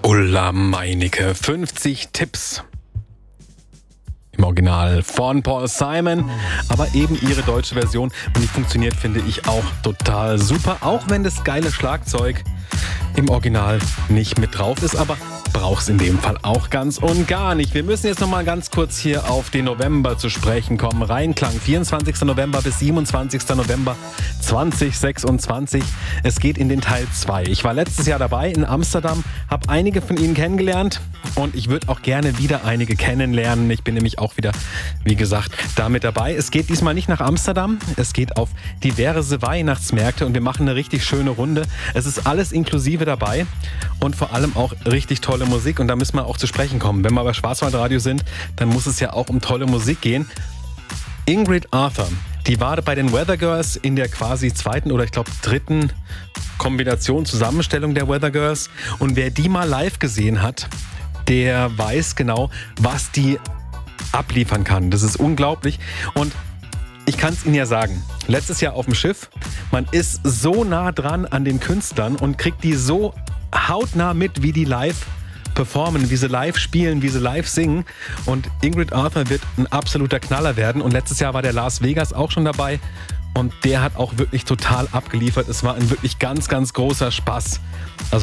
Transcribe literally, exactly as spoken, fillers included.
Ulla Meinecke, fünfzig Tipps. Im Original von Paul Simon, aber eben ihre deutsche Version. Und die funktioniert, finde ich, auch total super. Auch wenn das geile Schlagzeug im Original nicht mit drauf ist, aber brauch's in dem Fall auch ganz und gar nicht. Wir müssen jetzt noch mal ganz kurz hier auf den November zu sprechen kommen. Reinklang, vierundzwanzigster November bis siebenundzwanzigster November zweitausendsechsundzwanzig. Es geht in den Teil zwei. Ich war letztes Jahr dabei in Amsterdam, habe einige von Ihnen kennengelernt und ich würde auch gerne wieder einige kennenlernen. Ich bin nämlich auch wieder, wie gesagt, da mit dabei. Es geht diesmal nicht nach Amsterdam, es geht auf diverse Weihnachtsmärkte und wir machen eine richtig schöne Runde. Es ist alles inklusive dabei und vor allem auch richtig tolle Musik und da müssen wir auch zu sprechen kommen. Wenn wir bei Schwarzwaldradio sind, dann muss es ja auch um tolle Musik gehen. Ingrid Arthur, die war bei den Weather Girls in der quasi zweiten oder ich glaube dritten Kombination, Zusammenstellung der Weather Girls und wer die mal live gesehen hat, der weiß genau, was die abliefern kann. Das ist unglaublich und ich kann es Ihnen ja sagen, letztes Jahr auf dem Schiff, man ist so nah dran an den Künstlern und kriegt die so hautnah mit, wie die live performen, wie sie live spielen, wie sie live singen. Und Ingrid Arthur wird ein absoluter Knaller werden. Und letztes Jahr war der Las Vegas auch schon dabei. Und der hat auch wirklich total abgeliefert. Es war ein wirklich ganz, ganz großer Spaß. Also